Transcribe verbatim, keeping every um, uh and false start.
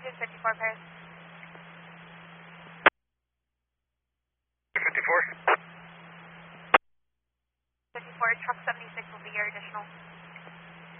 engine fifty-four pairs. fifty-four. fifty-four, truck seventy-six will be your additional.